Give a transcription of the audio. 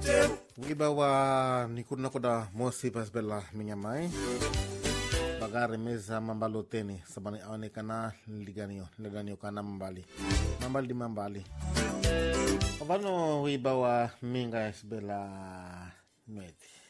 Wiba wa nikuna koda mosi pasbela minha mãe. Bagare mesa mambalo teni sabani awane kana liganio ledanio kana mambali. Mambali di mambali. Ovano wiba wa minga esbela nueti.